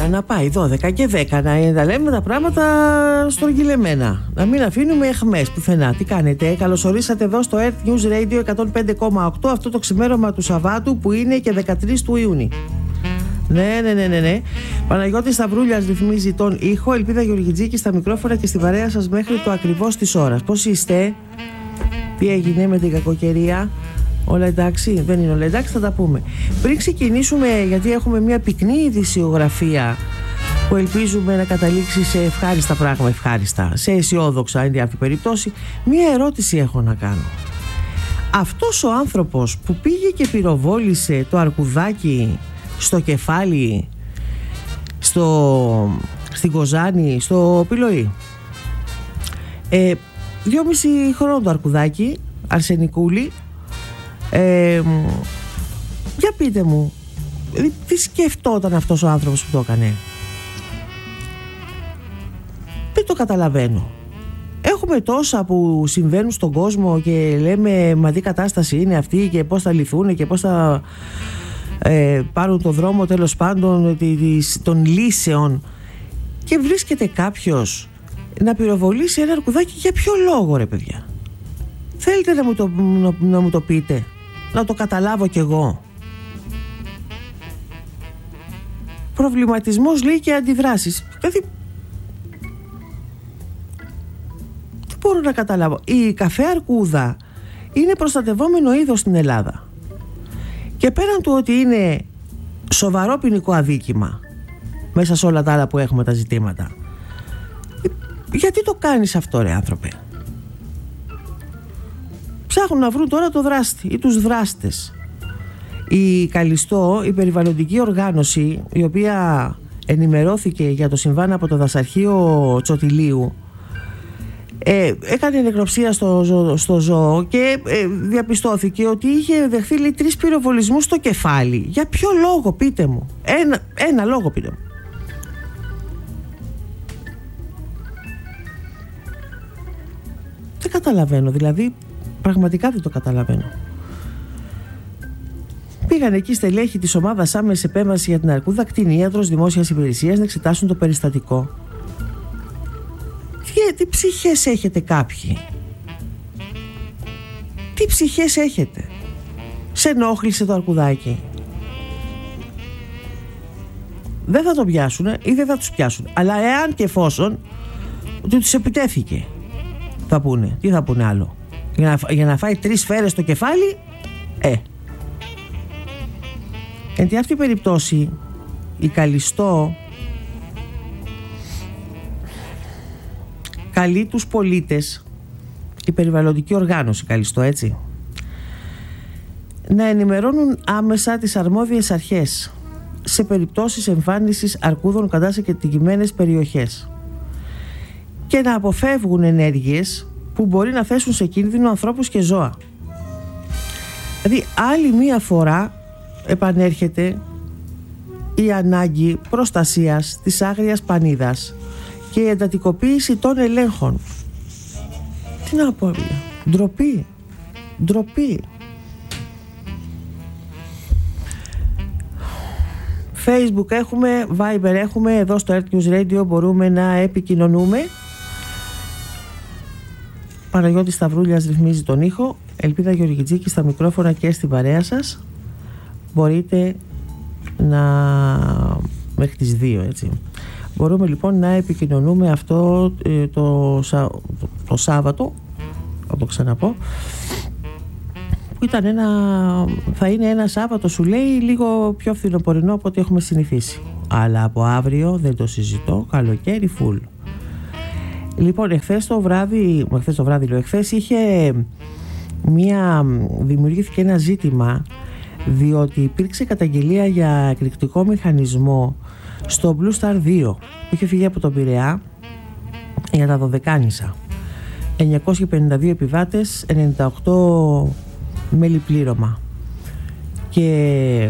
να πάει 12 και 10, να λέμε τα πράγματα στρογγυλεμένα, να μην αφήνουμε εχμές πουθενά. Τι κάνετε? Καλωσορίσατε εδώ στο Earth News Radio 105,8 αυτό το ξημέρωμα του Σαββάτου που είναι και 13 του Ιούνιου. Ναι. Παναγιώτης Σταυρούλιας ρυθμίζει τον ήχο. Ελπίδα Γεωργιτζίκη στα μικρόφωνα και στη παρέα σας μέχρι το ακριβώς της ώρας. Πώς είστε? Τι έγινε με την κακοκαιρία? Όλα εντάξει? Δεν είναι όλα εντάξει, θα τα πούμε. Πριν ξεκινήσουμε, γιατί έχουμε μια πυκνή ειδησιογραφία που ελπίζουμε να καταλήξει σε ευχάριστα πράγματα, σε αισιόδοξα εν διάφη περιπτώσει, μια ερώτηση έχω να κάνω. Αυτός ο άνθρωπος που πήγε και πυροβόλησε το αρκουδάκι στο κεφάλι, στην Κοζάνη, στο Πυλοή, 2,5 χρόνο το αρκουδάκι, αρσενικούλη. Για πείτε μου, τι σκεφτόταν αυτός ο άνθρωπος που το έκανε? Δεν το καταλαβαίνω. Έχουμε τόσα που συμβαίνουν στον κόσμο και λέμε μα τι κατάσταση είναι αυτή και πώς θα λυθούν και πώς θα πάρουν το δρόμο τέλος πάντων των λύσεων, και βρίσκεται κάποιος να πυροβολήσει ένα αρκουδάκι. Για ποιο λόγο, ρε παιδιά? Θέλετε να μου το πείτε, να το καταλάβω κι εγώ? Προβληματισμός λέει και αντιδράσεις. Δηλαδή τι μπορώ να καταλάβω? Η καφέ αρκούδα είναι προστατευόμενο είδος στην Ελλάδα, και πέραν του ότι είναι σοβαρό ποινικό αδίκημα μέσα σε όλα τα άλλα που έχουμε τα ζητήματα, γιατί το κάνεις αυτό, ρε άνθρωπε? Ψάχνουν να βρουν τώρα το δράστη ή τους δράστες. Η Καλιστό, η περιβαλλοντική οργάνωση, η οποία ενημερώθηκε για το συμβάν από το δασαρχείο Τσοτηλίου, έκανε νεκροψία στο ζώο και διαπιστώθηκε ότι είχε δεχθεί 3 πυροβολισμούς στο κεφάλι. Για ποιο λόγο, πείτε μου? Ένα λόγο πείτε μου. Δεν καταλαβαίνω, δηλαδή πραγματικά δεν το καταλαβαίνω. Πήγαν εκεί στελέχη της ομάδας άμεσης επέμβασης για την αρκούδα, κτηνίατρος δημόσιας υπηρεσίας, να εξετάσουν το περιστατικό. Τι ψυχές έχετε κάποιοι? Τι ψυχές έχετε? Σε ενόχλησε το αρκουδάκι? Δεν θα το πιάσουν ή δεν θα τους πιάσουν, αλλά εάν και εφόσον ότι τους επιτέθηκε, θα πούνε. Τι θα πούνε άλλο? Για να φάει 3 σφαίρες στο κεφάλι? Εν τη αυτή περιπτώσει η Καλιστό καλεί τους πολίτες, η περιβαλλοντική οργάνωση Καλιστό, έτσι, να ενημερώνουν άμεσα τις αρμόδιες αρχές σε περιπτώσεις εμφάνισης αρκούδων κατά σε κατοικημένες περιοχές και να αποφεύγουν ενέργειες που μπορεί να θέσουν σε κίνδυνο ανθρώπους και ζώα. Δηλαδή άλλη μία φορά επανέρχεται η ανάγκη προστασίας της άγριας πανίδας και η εντατικοποίηση των ελέγχων. Τι να πω? Ντροπή. Facebook έχουμε, Viber έχουμε, εδώ στο Earth News Radio μπορούμε να επικοινωνούμε. Παναγιώτης Σταυρούλιας ρυθμίζει τον ήχο. Ελπίδα Γεωργιτζίκη στα μικρόφωνα και στην παρέα σας. Μπορείτε μέχρι τις 2, έτσι. Μπορούμε λοιπόν να επικοινωνούμε αυτό το Σάββατο, θα το ξαναπώ, που ήταν θα είναι ένα Σάββατο, σου λέει, λίγο πιο φθινοπορεινό από ό,τι έχουμε συνηθίσει. Αλλά από αύριο δεν το συζητώ, καλοκαίρι full. Λοιπόν, εχθές δημιουργήθηκε ένα ζήτημα, διότι υπήρξε καταγγελία για εκρηκτικό μηχανισμό στο Blue Star 2 που είχε φύγει από τον Πειραιά για τα Δωδεκάνησα. 952 επιβάτες, 98 μέλη πλήρωμα, και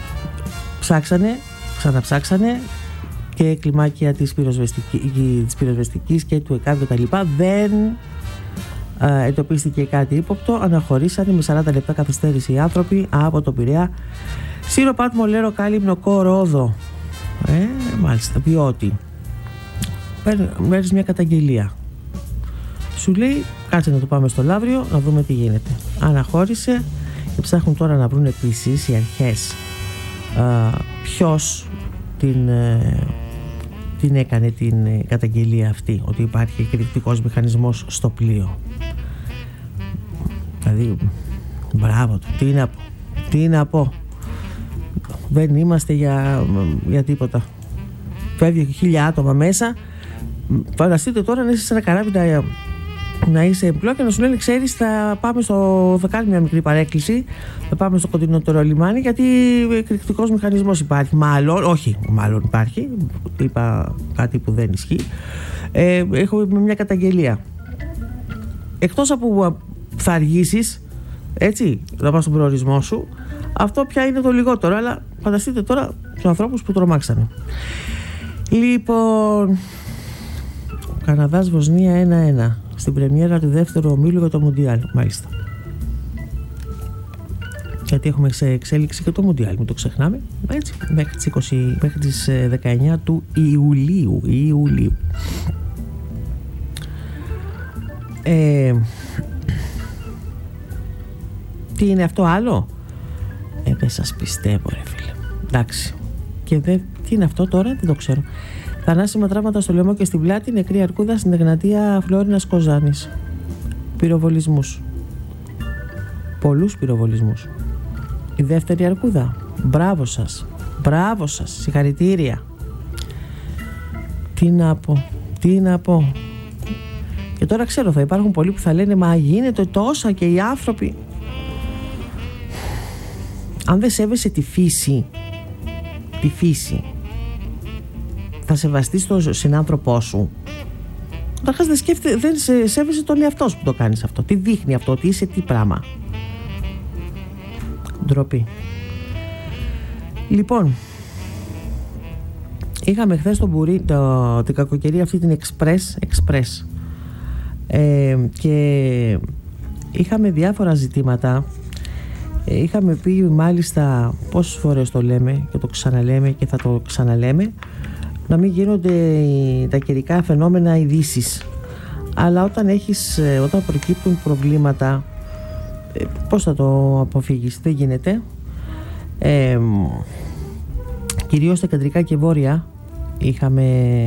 ξαναψάξανε και κλιμάκια της πυροσβεστικής και του ΕΚΑΒ και τα λοιπά. Δεν εντοπίστηκε κάτι ύποπτο. Αναχωρήσανε με 40 λεπτά καθυστέρηση οι άνθρωποι από τον Πειραιά. Σύρο, Πάτμο, Λέρο, Κάλυμνο, Κόροδο. Μάλιστα, διότι παίρνεις μια καταγγελία. Σου λέει κάτσε να το πάμε στο Λαύριο να δούμε τι γίνεται. Αναχώρησε και ψάχνουν τώρα να βρουν επίσης οι αρχές ποιος την έκανε την καταγγελία αυτή, ότι υπάρχει εκρηκτικός μηχανισμός στο πλοίο. Δηλαδή μπράβο του, τι να πω. Δεν είμαστε για τίποτα. Φεύγει 1000 άτομα μέσα. Φανταστείτε τώρα να είσαι σε ένα καράβι να είσαι εμπλό και να σου λένε ξέρεις θα κάνει μια μικρή παρέκκληση, θα πάμε στο κοντινότερο λιμάνι γιατί εκρηκτικός μηχανισμός υπάρχει. Μάλλον υπάρχει. Είπα κάτι που δεν ισχύει. Έχω μια καταγγελία. Εκτός από θα αργήσεις, έτσι, να πας στον προορισμό σου, αυτό πια είναι το λιγότερο. Αλλά φανταστείτε τώρα τους ανθρώπους που τρομάξανε. Λοιπόν, Καναδάς Βοσνία 1-1 στην πρεμιέρα του δεύτερου ομίλου για το Μουντιάλ. Μάλιστα. Γιατί έχουμε σε εξέλιξη και το Μουντιάλ, μην το ξεχνάμε. Έτσι, μέχρι τις 19 του Ιουλίου. Τι είναι αυτό άλλο? Δεν σας πιστεύω ρε φίλε. Εντάξει. Και τι είναι αυτό τώρα, δεν το ξέρω. Θανάσιμα τραύματα στο λαιμό και στην πλάτη, νεκρή αρκούδα στην Εγνατία Φλόρινας Κοζάνης. Πυροβολισμούς. Πολλούς πυροβολισμούς. Η δεύτερη αρκούδα. Μπράβο σας. Συγχαρητήρια. Τι να πω. Και τώρα ξέρω θα υπάρχουν πολλοί που θα λένε μα γίνεται τόσα και οι άνθρωποι. Αν δεν σέβεσαι τη φύση, θα σεβαστείς τον συνάνθρωπό σου. Καταρχάς δεν σέβεσαι τον εαυτό σου που το κάνεις αυτό. Τι δείχνει αυτό, ότι είσαι τι πράγμα. Ντροπή. Λοιπόν, είχαμε χθες τον Μπουρί, την κακοκαιρία αυτή την Express. Και είχαμε διάφορα ζητήματα. Είχαμε πει μάλιστα πόσες φορές το λέμε και το ξαναλέμε και θα το ξαναλέμε, να μην γίνονται τα καιρικά φαινόμενα ειδήσεις. Αλλά όταν προκύπτουν προβλήματα, πώς θα το αποφύγεις? Δεν γίνεται. Κυρίως στα κεντρικά και βόρεια είχαμε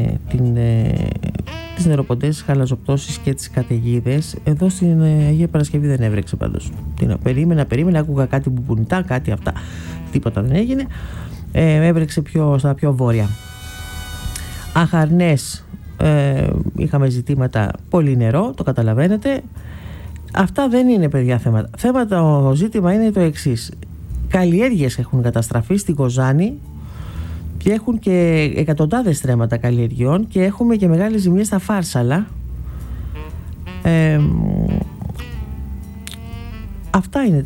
τις νεροποντές, χαλαζοπτώσεις και τις καταιγίδες. Εδώ στην Αγία Παρασκευή δεν έβρεξε πάντως. Περίμενα, άκουγα κάτι μπουμπουνιτά, κάτι αυτά. Τίποτα δεν έγινε. Έβρεξε στα πιο βόρεια. Αχαρνές, είχαμε ζητήματα, πολύ νερό, το καταλαβαίνετε. Αυτά δεν είναι παιδιά θέματα. Το ζήτημα είναι το εξής. Καλλιέργειες έχουν καταστραφεί στην Κοζάνη και έχουν και εκατοντάδες στρέμματα καλλιεργειών και έχουμε και μεγάλες ζημιές στα Φάρσαλα. Αυτά είναι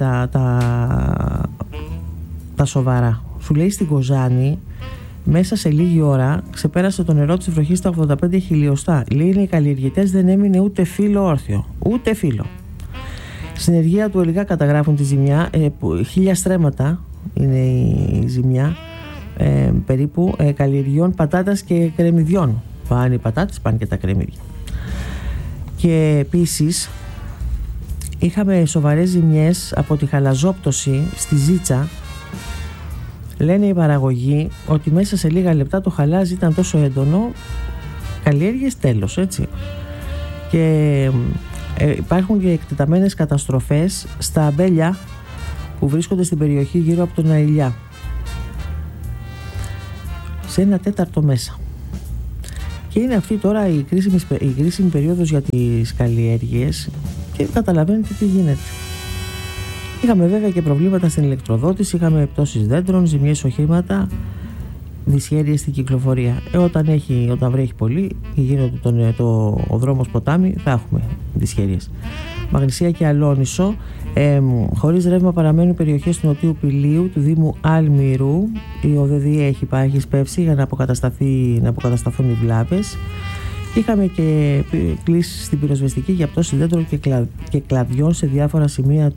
τα σοβαρά. Σου λέει στην Κοζάνη μέσα σε λίγη ώρα ξεπέρασε το νερό της βροχής στα 85 χιλιοστά. Λέει οι καλλιεργητές δεν έμεινε ούτε φύλλο όρθιο. Ούτε φύλλο. Συνεργεία του Ελγά καταγράφουν τη ζημιά. 1000 στρέμματα είναι η ζημιά. Περίπου καλλιεργειών πατάτας και κρεμμυδιών. Πάνε οι πατάτες, πάνε και τα κρεμμύδια. Και επίσης είχαμε σοβαρές ζημιές από τη χαλαζόπτωση στη Ζήτσα. Λένε οι παραγωγοί ότι μέσα σε λίγα λεπτά το χαλάζι ήταν τόσο έντονο, καλλιέργειες τέλος, έτσι. Και υπάρχουν και εκτεταμένες καταστροφές στα αμπέλια που βρίσκονται στην περιοχή γύρω από τον Αηλιά. Σε 1/4 μέσα. Και είναι αυτή τώρα η κρίσιμη περίοδος για τις καλλιέργειες και καταλαβαίνετε τι γίνεται. Είχαμε βέβαια και προβλήματα στην ηλεκτροδότηση, είχαμε πτώσεις δέντρων, ζημιές οχήματα, δυσχέρειες στην κυκλοφορία. Όταν βρέχει πολύ και γίνεται ο δρόμος ποτάμι, θα έχουμε δυσχέρειες. Μαγνησία και Αλόνισο, χωρίς ρεύμα παραμένουν περιοχές του Νοτιού Πηλίου, του Δήμου Αλμυρού. Η ΟΔΕΔΗ έχει σπεύσει για να αποκατασταθούν οι βλάβες. Είχαμε και κλήσεις στην πυροσβεστική για πτώσεις δέντρων και κλαδιών σε διάφορα σημεία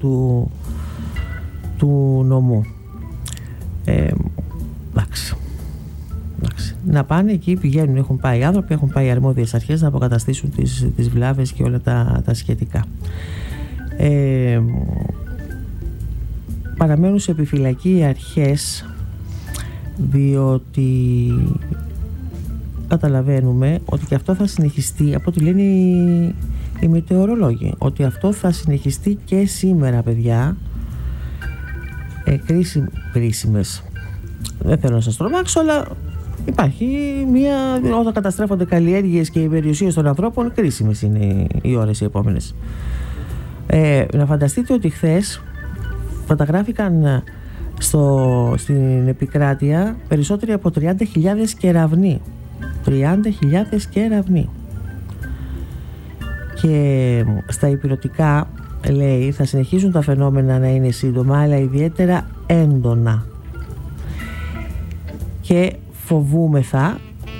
του νομού. Εντάξει. να πάνε εκεί, πηγαίνουν, έχουν πάει οι άνθρωποι, έχουν πάει οι αρμόδιες αρχές να αποκαταστήσουν τις βλάβες και όλα τα σχετικά. Παραμένουν σε επιφυλακή οι αρχές, διότι καταλαβαίνουμε ότι και αυτό θα συνεχιστεί, από ό,τι λένε οι μετεωρολόγοι, ότι αυτό θα συνεχιστεί και σήμερα, παιδιά. Κρίσιμες, δεν θέλω να σας τρομάξω, αλλά υπάρχει όταν καταστρέφονται καλλιέργειες και οι περιουσίες των ανθρώπων, κρίσιμες είναι οι ώρες οι επόμενες. Να φανταστείτε ότι χθες φωτογράφηκαν στην επικράτεια περισσότεροι από 30.000 κεραυνοί. 30.000 κεραυνοί. Και στα ηπειρωτικά, λέει, θα συνεχίσουν τα φαινόμενα να είναι σύντομα, αλλά ιδιαίτερα έντονα. Και φοβούμεθα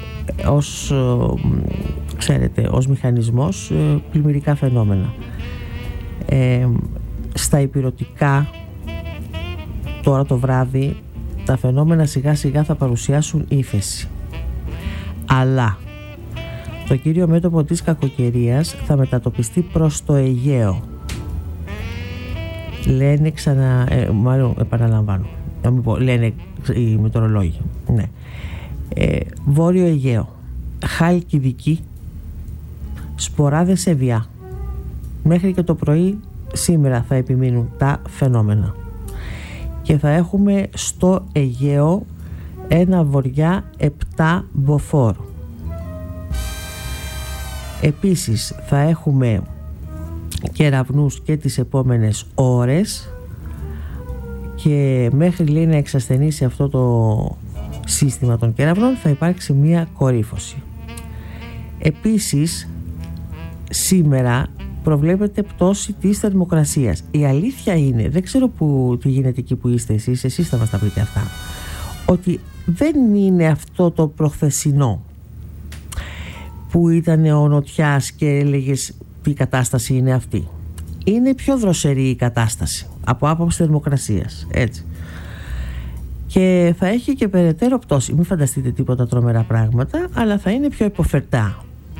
ως μηχανισμός πλημμυρικά φαινόμενα. Στα ηπειρωτικά τώρα το βράδυ τα φαινόμενα σιγά σιγά θα παρουσιάσουν ύφεση, αλλά το κύριο μέτωπο της κακοκαιρίας θα μετατοπιστεί προς το Αιγαίο. Λένε επαναλαμβάνω, λένε οι μετεωρολόγοι, ναι. Βόρειο Αιγαίο, Χάλκιδική, σποράδες Εβιά. Μέχρι και το πρωί σήμερα θα επιμείνουν τα φαινόμενα και θα έχουμε στο Αιγαίο ένα βοριά 7 μποφόρ. Επίσης θα έχουμε κεραυνούς και τις επόμενες ώρες και μέχρι, λέει, να εξασθενήσει αυτό το σύστημα των κεραυνών θα υπάρξει μια κορύφωση. Επίσης σήμερα προβλέπεται πτώση της θερμοκρασίας. Η αλήθεια είναι, δεν ξέρω τι γίνεται εκεί που είστε εσείς θα μας τα πείτε αυτά, ότι δεν είναι αυτό το προχθεσινό που ήταν ο Νοτιάς και έλεγες τι κατάσταση είναι αυτή. Είναι πιο δροσερή η κατάσταση από άποψη θερμοκρασίας, έτσι. Και θα έχει και περαιτέρω πτώση. Μην φανταστείτε τίποτα τρομερά πράγματα, αλλά θα είναι πιο υποφερτά.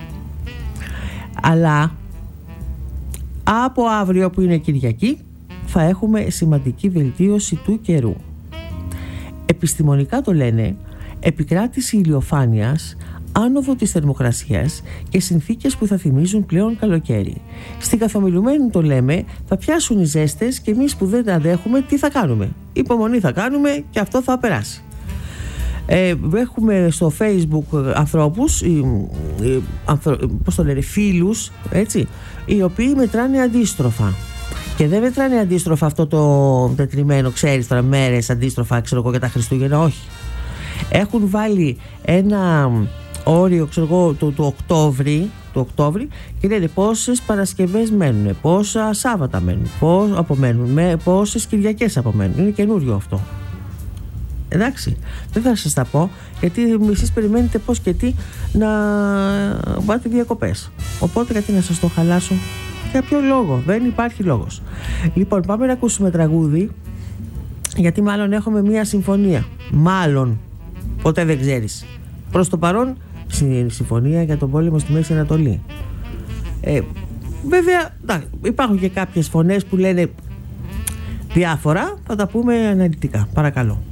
Αλλά από αύριο, που είναι Κυριακή, θα έχουμε σημαντική βελτίωση του καιρού. Επιστημονικά το λένε, επικράτηση ηλιοφάνειας, άνοδο της θερμοκρασίας και συνθήκες που θα θυμίζουν πλέον καλοκαίρι. Στην καθομιλουμένη το λέμε, θα πιάσουν οι ζέστες και εμείς που δεν τα αντέχουμε, τι θα κάνουμε? Υπομονή θα κάνουμε και αυτό θα περάσει. Έχουμε στο Facebook ανθρώπους, πώς το λένε, φίλους, έτσι, οι οποίοι μετράνε αντίστροφα. Και δεν μετράνε αντίστροφα αυτό το τετριμένο, ξέρεις τώρα, μέρες αντίστροφα, ξέρω εγώ, για τα Χριστούγεννα, όχι. Έχουν βάλει ένα όριο, ξέρω εγώ, του Οκτώβρη και λένε πόσες Παρασκευές μένουν, πόσα Σάββατα μένουν, πόσες Κυριακές απομένουν. Είναι καινούριο αυτό. Εντάξει, δεν θα σας τα πω, γιατί εσείς περιμένετε πώς και τι να πάτε διακοπές. Οπότε γιατί να σας το χαλάσω? Για ποιο λόγο? Δεν υπάρχει λόγος. Λοιπόν, πάμε να ακούσουμε τραγούδι, γιατί μάλλον έχουμε μία συμφωνία. Μάλλον, ποτέ δεν ξέρεις. Προς το παρόν, συμφωνία για τον πόλεμο στη Μέση Ανατολή. Βέβαια, υπάρχουν και κάποιες φωνές που λένε διάφορα, θα τα πούμε αναλυτικά. Παρακαλώ.